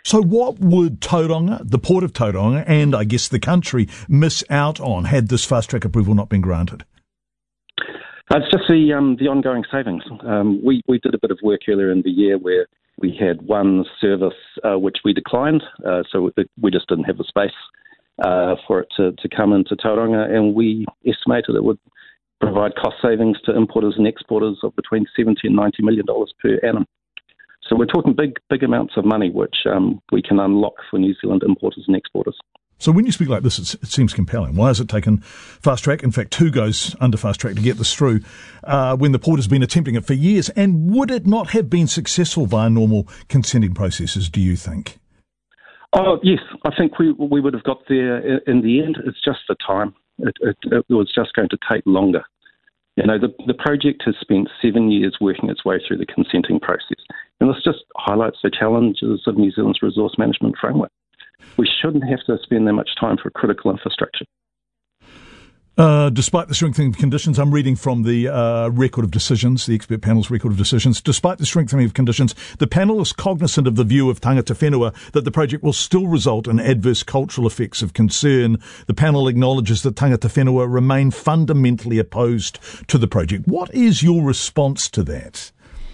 So what would Tauranga, the Port of Tauranga, and I guess the country miss out on had this fast-track approval not been granted? It's just the ongoing savings. We did a bit of work earlier in the year where we had one service which we declined, so we just didn't have the space for it to come into Tauranga, and we estimated it would provide cost savings to importers and exporters of between $70 and $90 million per annum. So we're talking big amounts of money which we can unlock for New Zealand importers and exporters. So when you speak like this, it seems compelling. Why has it taken fast track? In fact, 2 goes under fast track to get this through when the port has been attempting it for years. And would it not have been successful via normal consenting processes, do you think? Oh, yes. I think we would have got there in the end. It's just the time. It was just going to take longer. You know, the project has spent 7 years working its way through the consenting process. And this just highlights the challenges of New Zealand's resource management framework. We shouldn't have to spend that much time for critical infrastructure. Despite the strengthening of conditions, I'm reading from the record of decisions, the expert panel's record of decisions. Despite the strengthening of conditions, the panel is cognizant of the view of tangata whenua that the project will still result in adverse cultural effects of concern. The panel acknowledges that tangata whenua remain fundamentally opposed to the project. What is your response to that?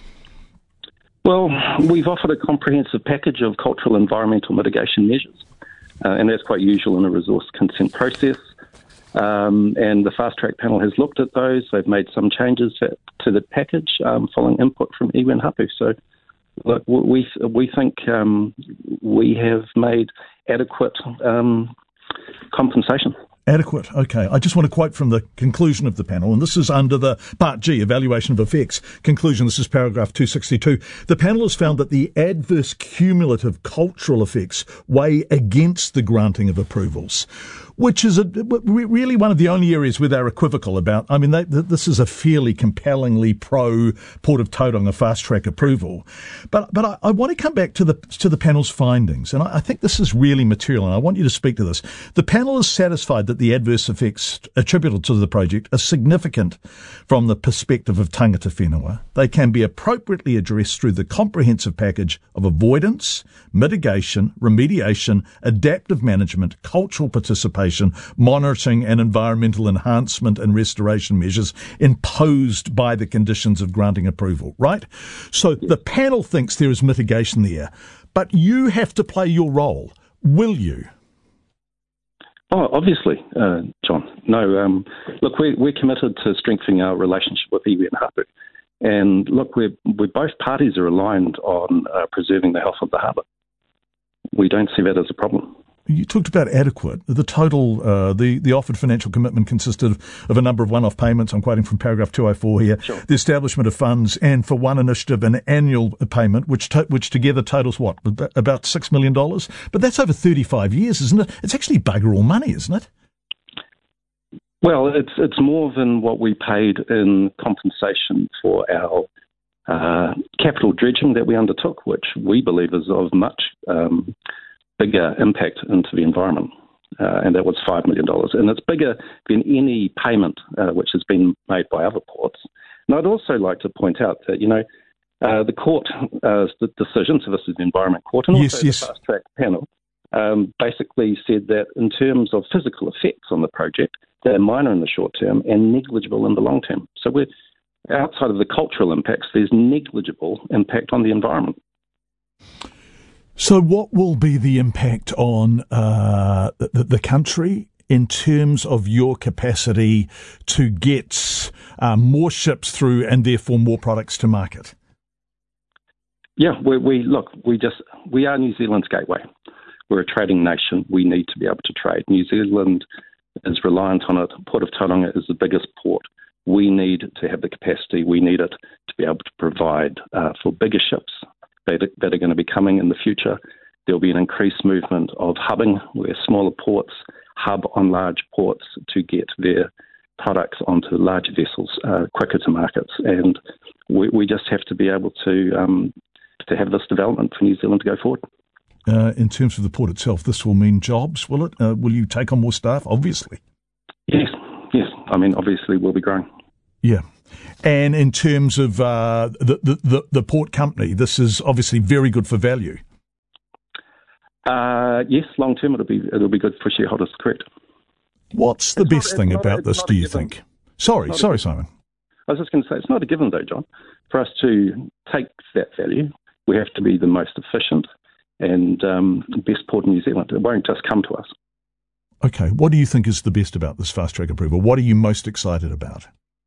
Well, we've offered a comprehensive package of cultural and environmental mitigation measures, and that's quite usual in a resource consent process. And the Fast Track panel has looked at those. They've made some changes to the package following input from iwi and hapu. So, look, we think we have made adequate compensation. Adequate. Okay. I just want to quote from the conclusion of the panel, and this is under the Part G, Evaluation of Effects. Conclusion, this is paragraph 262. The panel has found that the adverse cumulative cultural effects weigh against the granting of approvals, which is really one of the only areas where they're equivocal about. I mean, this is a fairly compellingly pro-Port of Tauranga fast-track approval. But I want to come back to the panel's findings, and I think this is really material, and I want you to speak to this. The panel is satisfied that the adverse effects attributable to the project are significant from the perspective of tangata whenua. They can be appropriately addressed through the comprehensive package of avoidance, mitigation, remediation, adaptive management, cultural participation, monitoring and environmental enhancement and restoration measures imposed by the conditions of granting approval, right? So the panel thinks there is mitigation there, but you have to play your role. Will you? Oh, obviously, John. No, look, we're committed to strengthening our relationship with iwi and hapu. And look, we both parties are aligned on preserving the health of the harbour. We don't see that as a problem. You talked about adequate. The total, the offered financial commitment consisted of a number of one-off payments. I'm quoting from paragraph 204 here. Sure. The establishment of funds, and for one initiative, an annual payment, which together totals what? About $6 million? But that's over 35 years, isn't it? It's actually bugger all money, isn't it? Well, it's more than what we paid in compensation for our capital dredging that we undertook, which we believe is of much bigger impact into the environment, and that was $5 million. And it's bigger than any payment which has been made by other ports. And I'd also like to point out that, the court, the decision, so this is the Environment Court, and also the Fast Track panel, basically said that in terms of physical effects on the project, they're minor in the short term and negligible in the long term. So we're outside of the cultural impacts, there's negligible impact on the environment. So what will be the impact on the country in terms of your capacity to get more ships through and therefore more products to market? Yeah, we are New Zealand's gateway. We're a trading nation. We need to be able to trade. New Zealand is reliant on it. Port of Tauranga is the biggest port. We need to have the capacity. We need it to be able to provide for bigger ships that are going to be coming in the future. There'll be an increased movement of hubbing, where smaller ports hub on large ports to get their products onto larger vessels quicker to markets. And we just have to be able to have this development for New Zealand to go forward. In terms of the port itself, this will mean jobs, will it? Will you take on more staff? Obviously. Yes. I mean, obviously we'll be growing. Yeah. And in terms of the port company, this is obviously very good for value. Yes, long term it'll be good for shareholders, correct. What's the best thing about this, do you think? Sorry, Simon. I was just going to say, it's not a given though, John. For us to take that value, we have to be the most efficient and best port in New Zealand. It won't just come to us. Okay, what do you think is the best about this fast track approval? What are you most excited about?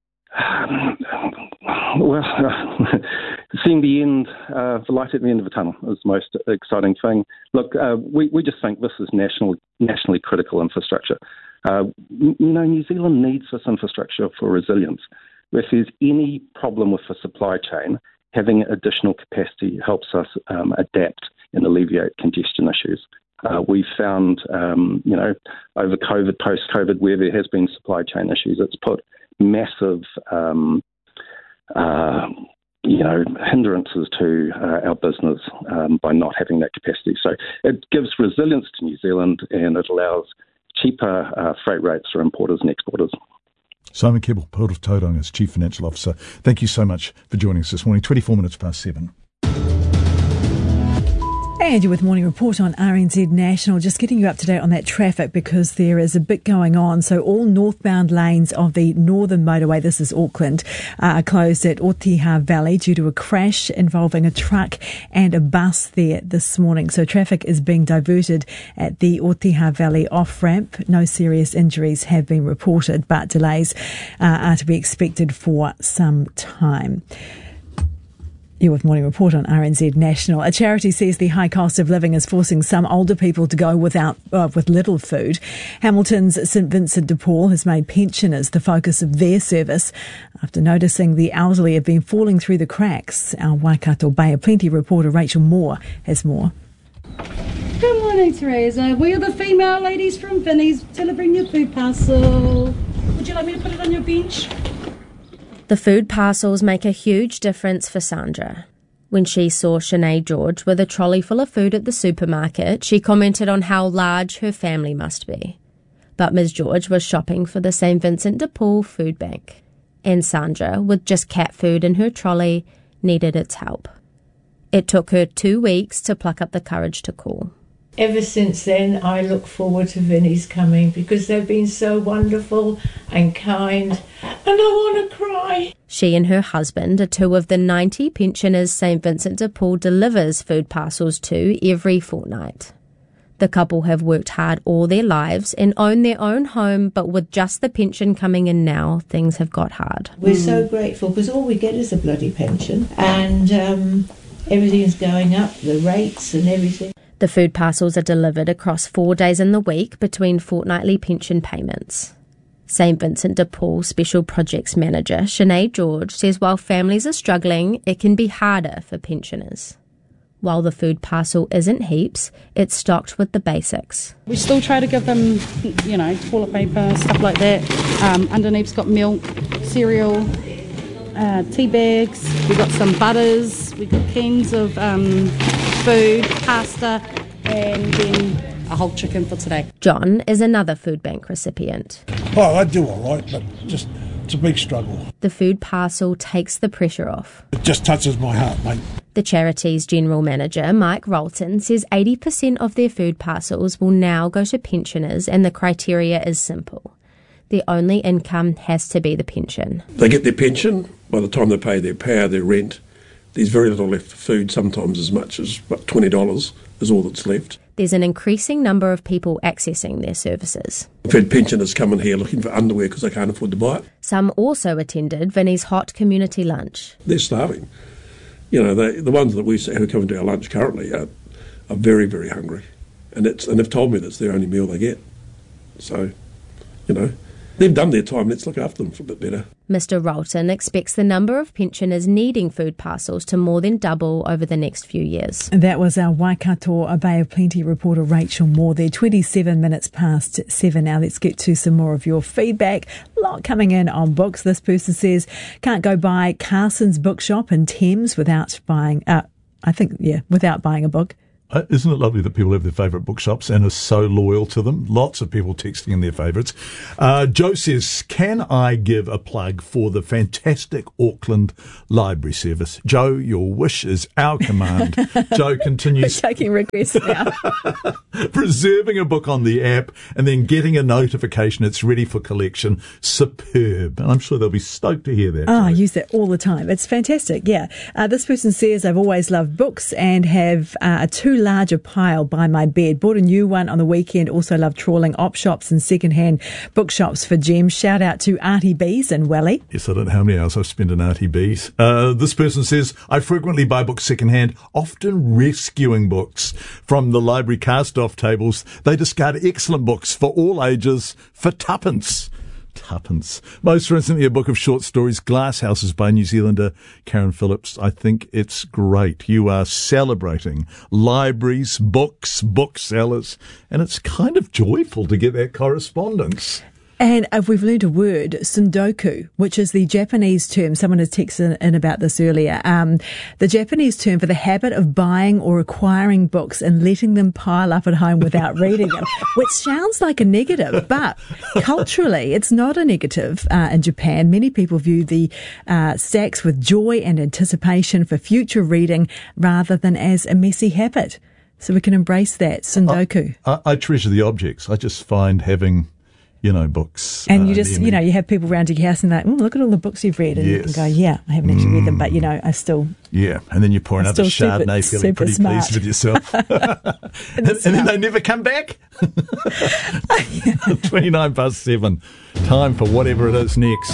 Seeing the light at the end of the tunnel is the most exciting thing. Look, we just think this is nationally critical infrastructure. New Zealand needs this infrastructure for resilience. If there's any problem with the supply chain, having additional capacity helps us adapt and alleviate congestion issues. We've found, over COVID, post-COVID, where there has been supply chain issues, it's put massive, hindrances to our business by not having that capacity. So it gives resilience to New Zealand and it allows cheaper freight rates for importers and exporters. Simon Kebbell, Port of Tauranga's Chief Financial Officer, thank you so much for joining us this morning. 24 minutes past 7. And you're with Morning Report on RNZ National, just getting you up to date on that traffic because there is a bit going on. So all northbound lanes of the northern motorway, this is Auckland, are closed at Otiha Valley due to a crash involving a truck and a bus there this morning. So traffic is being diverted at the Otiha Valley off-ramp. No serious injuries have been reported, but delays are to be expected for some time. You're with Morning Report on RNZ National. A charity says the high cost of living is forcing some older people to go with little food. Hamilton's St Vincent de Paul has made pensioners the focus of their service after noticing the elderly have been falling through the cracks. Our Waikato Bay of Plenty reporter Rachel Moore has more. Good morning, Teresa. We are the female ladies from Vinnie's. Tell her bring your food parcel. Would you like me to put it on your bench? The food parcels make a huge difference for Sandra. When she saw Sinead George with a trolley full of food at the supermarket, she commented on how large her family must be. But Ms. George was shopping for the St Vincent de Paul food bank. And Sandra, with just cat food in her trolley, needed its help. It took her 2 weeks to pluck up the courage to call. Ever since then, I look forward to Vinnie's coming because they've been so wonderful and kind, and I want to cry. She and her husband are two of the 90 pensioners St Vincent de Paul delivers food parcels to every fortnight. The couple have worked hard all their lives and own their own home, but with just the pension coming in now, things have got hard. We're so grateful because all we get is a bloody pension, and everything's going up, the rates and everything. The food parcels are delivered across 4 days in the week between fortnightly pension payments. St Vincent de Paul Special Projects Manager Sinead George says while families are struggling, it can be harder for pensioners. While the food parcel isn't heaps, it's stocked with the basics. We still try to give them, toilet paper, stuff like that. Underneath's got milk, cereal, tea bags. We've got some butters. We've got cans of food, pasta, and then a whole chicken for today. John is another food bank recipient. Oh, I do all right, but it's a big struggle. The food parcel takes the pressure off. It just touches my heart, mate. The charity's general manager, Mike Rolton, says 80% of their food parcels will now go to pensioners, and the criteria is simple. Their only income has to be the pension. They get their pension. By the time they pay their power, their rent, there's very little left for food, sometimes as much as $20 is all that's left. There's an increasing number of people accessing their services. We've had pensioners come in here looking for underwear because they can't afford to buy it. Some also attended Vinnie's hot community lunch. They're starving. The ones that we see who come into our lunch currently are very, very hungry. And they've told me that's their only meal they get. So, they've done their time. Let's look after them for a bit better. Mr. Rolton expects the number of pensioners needing food parcels to more than double over the next few years. And that was our Waikato Bay of Plenty reporter Rachel Moore there. 27 minutes past 7 now. Let's get to some more of your feedback. A lot coming in on books. This person says, can't go by Carson's bookshop in Thames without buying a book. Isn't it lovely that people have their favourite bookshops and are so loyal to them? Lots of people texting in their favourites. Joe says, can I give a plug for the fantastic Auckland Library Service? Joe, your wish is our command. Joe continues. We're taking requests now. Reserving a book on the app and then getting a notification it's ready for collection. Superb. And I'm sure they'll be stoked to hear that. Oh, I use that all the time. It's fantastic, yeah. This person says, I've always loved books and have a too larger pile by my bed. Bought a new one on the weekend. Also love trawling op shops and second-hand bookshops for gems. Shout out to Artie Bees in Welly. Yes, I don't know how many hours I've spent in Artie Bees. This person says, I frequently buy books second-hand, often rescuing books from the library cast-off tables. They discard excellent books for all ages for tuppence. Most recently, a book of short stories, Glass Houses by New Zealander Karen Phillips. I think it's great. You are celebrating libraries, books, booksellers, and it's kind of joyful to get that correspondence. And if we've learned a word, sundoku, which is the Japanese term, someone has texted in about this earlier, the Japanese term for the habit of buying or acquiring books and letting them pile up at home without reading them, which sounds like a negative, but culturally it's not a negative in Japan. Many people view the stacks with joy and anticipation for future reading rather than as a messy habit. So we can embrace that, sundoku. I treasure the objects. I just find having... books. And you just, you have people around your house and they're like, look at all the books you've read. And you can go, yeah, I haven't actually read them, but, I still... Yeah, and then you pour another Chardonnay feeling pretty smart. Pleased with yourself. and then they never come back. 7:29. Time for whatever it is next.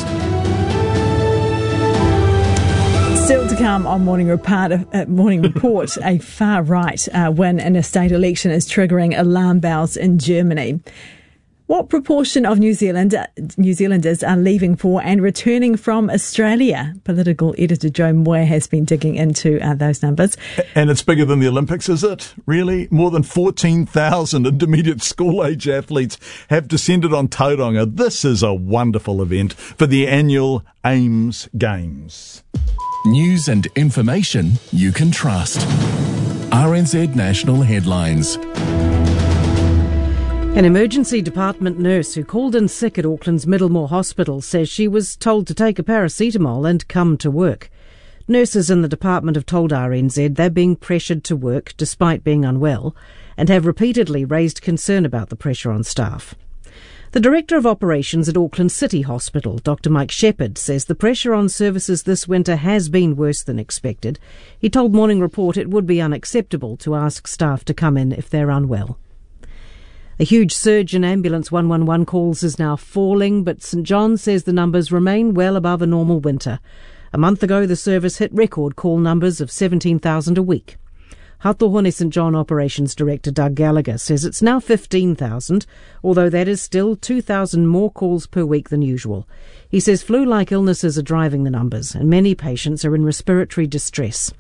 Still to come on Morning Report, a far-right win in a state election is triggering alarm bells in Germany. What proportion of New Zealanders are leaving for and returning from Australia? Political editor Joe Moir has been digging into those numbers. And it's bigger than the Olympics, is it? Really? More than 14,000 intermediate school-age athletes have descended on Tauranga. This is a wonderful event for the annual AIMS Games. News and information you can trust. RNZ National Headlines. An emergency department nurse who called in sick at Auckland's Middlemore Hospital says she was told to take a paracetamol and come to work. Nurses in the department have told RNZ they're being pressured to work despite being unwell and have repeatedly raised concern about the pressure on staff. The Director of Operations at Auckland City Hospital, Dr Mike Shepherd, says the pressure on services this winter has been worse than expected. He told Morning Report it would be unacceptable to ask staff to come in if they're unwell. A huge surge in ambulance 111 calls is now falling, but St John says the numbers remain well above a normal winter. A month ago, the service hit record call numbers of 17,000 a week. Hatohone St John Operations Director Doug Gallagher says it's now 15,000, although that is still 2,000 more calls per week than usual. He says flu-like illnesses are driving the numbers, and many patients are in respiratory distress.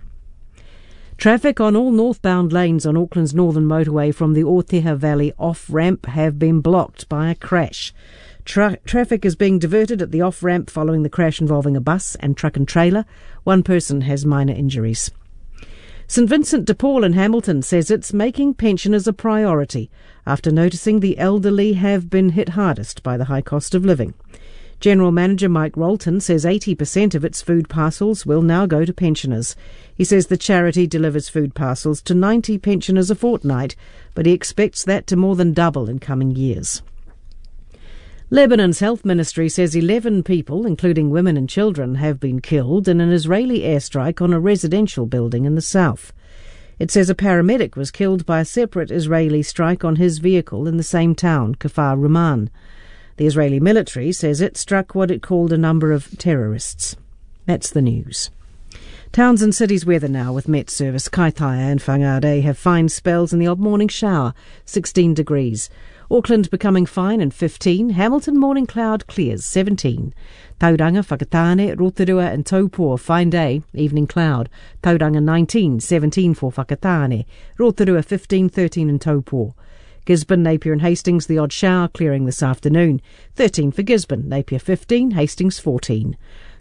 Traffic on all northbound lanes on Auckland's northern motorway from the Oteha Valley off-ramp have been blocked by a crash. Traffic is being diverted at the off-ramp following the crash involving a bus and truck and trailer. One person has minor injuries. St Vincent de Paul in Hamilton says it's making pensioners a priority after noticing the elderly have been hit hardest by the high cost of living. General Manager Mike Rolton says 80% of its food parcels will now go to pensioners. He says the charity delivers food parcels to 90 pensioners a fortnight, but he expects that to more than double in coming years. Lebanon's health ministry says 11 people, including women and children, have been killed in an Israeli airstrike on a residential building in the south. It says a paramedic was killed by a separate Israeli strike on his vehicle in the same town, Kfar Ruman. The Israeli military says it struck what it called a number of terrorists. That's the news. Towns and cities weather now with Met Service. Kaitaia and Whangarei have fine spells in the odd morning shower, 16 degrees. Auckland becoming fine and 15. Hamilton morning cloud clears, 17. Tauranga, Whakatane, Rotorua and Taupō fine day, evening cloud. Tauranga 19, 17 for Whakatane. Rotorua 15, 13 in Taupō. Gisborne, Napier and Hastings, the odd shower clearing this afternoon. 13 for Gisborne, Napier 15, Hastings 14.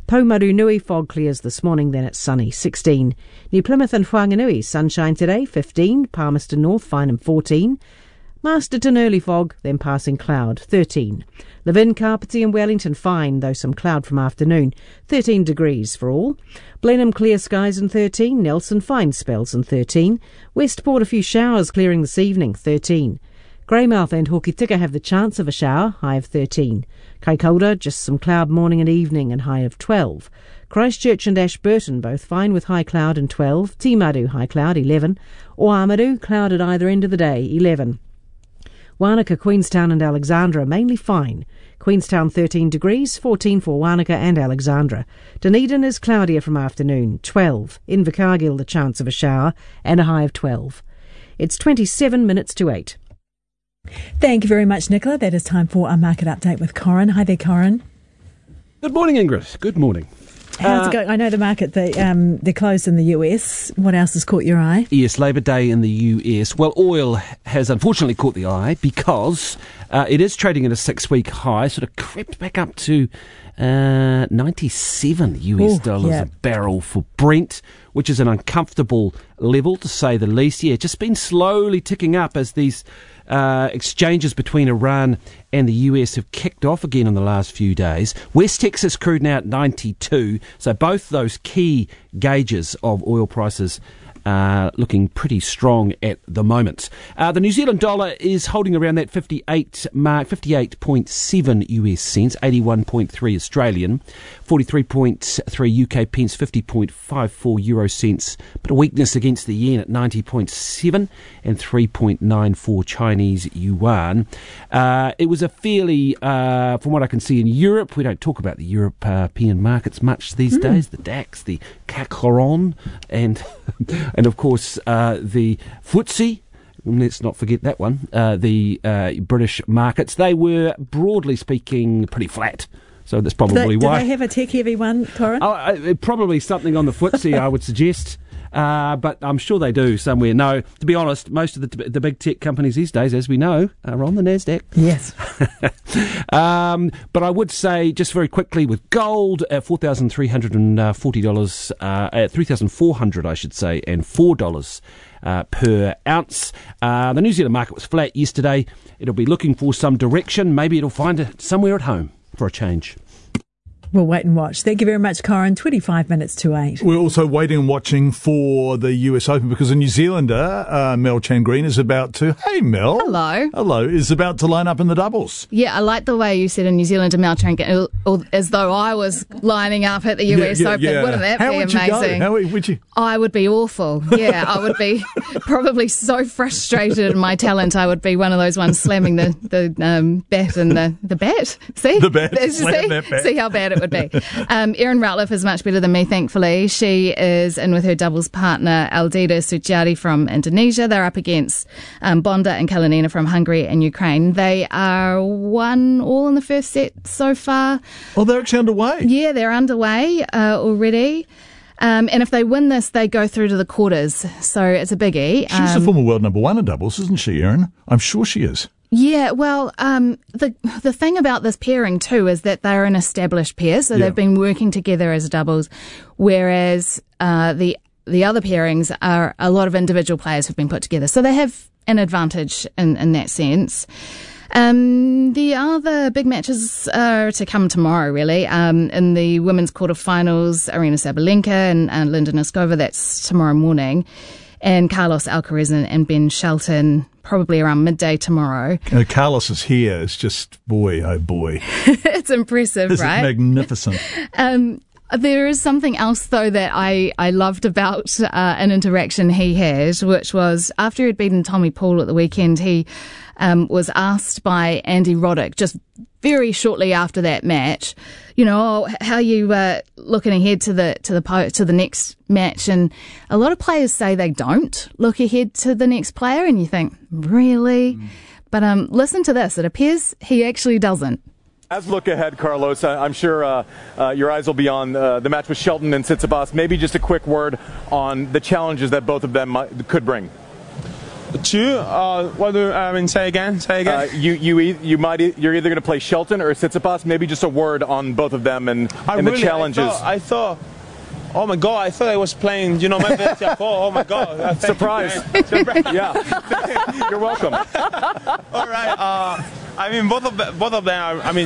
Paumarunui fog clears this morning, then it's sunny, 16. New Plymouth and Whanganui, sunshine today, 15. Palmerston North, fine and 14. Masterton early fog, then passing cloud, 13. Levin, Carpety and Wellington fine, though some cloud from afternoon, 13 degrees for all. Blenheim clear skies and 13. Nelson fine spells and 13. Westport a few showers clearing this evening, 13. Greymouth and Hokitika have the chance of a shower, high of 13. Kaikoura, just some cloud morning and evening and high of 12. Christchurch and Ashburton both fine with high cloud and 12. Timaru high cloud 11. Oamaru cloud at either end of the day 11. Wanaka, Queenstown and Alexandra mainly fine. Queenstown 13 degrees, 14 for Wanaka and Alexandra. Dunedin is cloudier from afternoon, 12. Invercargill the chance of a shower and a high of 12. It's 27 minutes to 8. Thank you very much, Nicola. That is time for our market update with Corin. Hi there, Corin. Good morning, Ingrid. Good morning. How's it going? I know the market, they're closed in the US. What else has caught your eye? Yes, Labour Day in the US. Well, oil has unfortunately caught the eye because it is trading at a 6-week high, sort of crept back up to 97 US dollars a barrel for Brent, which is an uncomfortable level to say the least. Yeah, just been slowly ticking up as these exchanges between Iran and the US have kicked off again in the last few days. West Texas crude now at 92, so both those key gauges of oil prices looking pretty strong at the moment. The New Zealand dollar is holding around that 58 mark, 58.7 US cents, 81.3 Australian, 43.3 UK pence, 50.54 euro cents. But a weakness against the yen at 90.7 and 3.94 Chinese yuan. It was a fairly, from what I can see in Europe, we don't talk about the European markets much these days, the DAX, the CAC 40, and of course the FTSE. Let's not forget that one. The British markets, they were broadly speaking pretty flat. So that's probably why. Do they have a tech-heavy one, Corin? Probably something on the FTSE, I would suggest. But I'm sure they do somewhere. No, to be honest, most of the big tech companies these days, as we know, are on the NASDAQ. Yes. But I would say, just very quickly, with gold at $4,340, at $3,400, I should say, and $4 per ounce. The New Zealand market was flat yesterday. It'll be looking for some direction. Maybe it'll find it somewhere at home for a change. We'll wait and watch. Thank you very much, Corin. 25 minutes to 8. We're also waiting and watching for the US Open because a New Zealander, Mel Chan Green, is about to... Hey, Mel. Hello. Hello. Is about to line up in the doubles. Yeah, I like the way you said a New Zealander, Mel Chan, as though I was lining up at the US Open. Yeah. Wouldn't that How be would amazing? You go? How would you? I would be awful. Yeah, I would be probably so frustrated in my talent. I would be one of those ones slamming the bat and the bat. See? The bat. Slam that bat. See how bad it would be. Erin Ratliff is much better than me, thankfully. She is in with her doubles partner, Aldita Suciati from Indonesia. They're up against Bonda and Kalinina from Hungary and Ukraine. They are 1-1 in the first set so far. Oh, they're actually underway? Yeah, they're underway already. And if they win this, they go through to the quarters. So it's a biggie. She's the former world number one in doubles, isn't she, Erin? I'm sure she is. Yeah, well, the thing about this pairing too is that they're an established pair, so they've been working together as doubles, whereas the other pairings are a lot of individual players who've been put together, so they have an advantage in that sense. The other big matches are to come tomorrow, really. In the women's quarterfinals, Aryna Sabalenka and Linda Noskova, that's tomorrow morning. And Carlos Alcaraz and Ben Shelton probably around midday tomorrow. Carlos is here. It's just, boy, oh boy. It's impressive, right? It's magnificent. There is something else, though, that I loved about an interaction he had, which was after he'd beaten Tommy Paul at the weekend, he was asked by Andy Roddick just very shortly after that match, how are you looking ahead to the next match? And a lot of players say they don't look ahead to the next player, and you think, really? But listen to this. It appears he actually doesn't. As we look ahead, Carlos, I'm sure your eyes will be on the match with Shelton and Tsitsipas. Maybe just a quick word on the challenges that both of them could bring. What do I mean? Say again. You're either going to play Shelton or Tsitsipas. Maybe just a word on both of them and the challenges. I thought. Oh my God! I thought I was playing. Oh my God! Surprise! Yeah. You're welcome. All right. I mean, both of them are. I mean,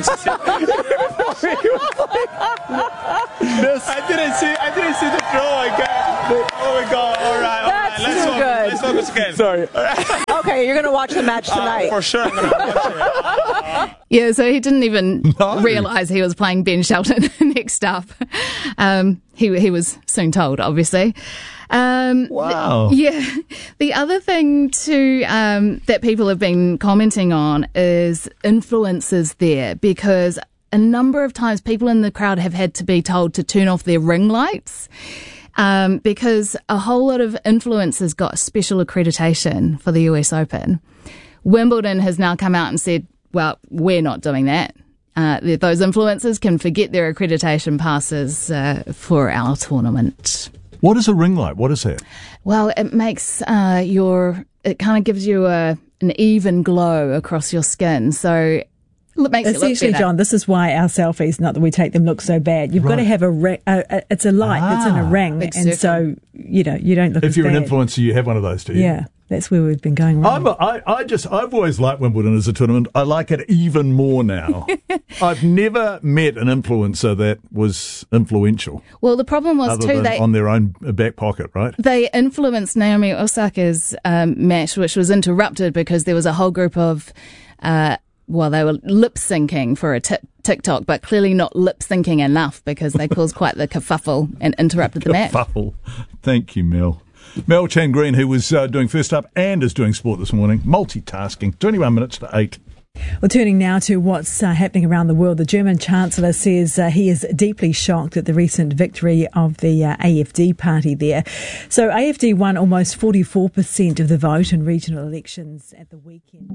I didn't see the throw. Oh my God! All right. Let's focus again. Sorry. Okay, you're going to watch the match tonight. For sure. I'm going to watch it. Yeah, so he didn't even realise he was playing Ben Shelton next up. He was soon told, obviously. Wow. Yeah. The other thing too that people have been commenting on is influences there, because a number of times people in the crowd have had to be told to turn off their ring lights. Because a whole lot of influencers got special accreditation for the US Open. Wimbledon has now come out and said, well, we're not doing that. Those influencers can forget their accreditation passes for our tournament. What is a ring light? What is that? Well, it makes it kind of gives you an even glow across your skin. So it makes it look essentially, better. John, this is why our selfies, not that we take them, look so bad. You've got to have a ring. It's a light that's in a ring, big and circle. so you don't look. If you're bad. an influencer, you have one of those, do you? Yeah, that's where we've been going wrong. I've always liked Wimbledon as a tournament. I like it even more now. I've never met an influencer that was influential. Well, the problem was other too than on their own back pocket, right? They influenced Naomi Osaka's match, which was interrupted because there was a whole group of. They were lip syncing for a TikTok, but clearly not lip syncing enough because they caused quite the kerfuffle and interrupted the match. Kerfuffle. Thank you, Mel. Mel Chan Green, who was doing First Up and is doing sport this morning, multitasking. 21 minutes to 8. Well, turning now to what's happening around the world, the German Chancellor says he is deeply shocked at the recent victory of the AfD party there. So AfD won almost 44% of the vote in regional elections at the weekend.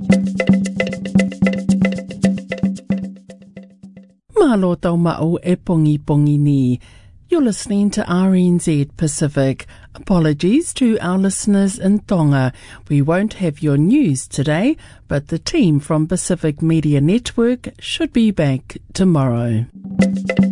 Malo tau ma'o e pongi ni. You're listening to RNZ Pacific. Apologies to our listeners in Tonga. We won't have your news today, but the team from Pacific Media Network should be back tomorrow.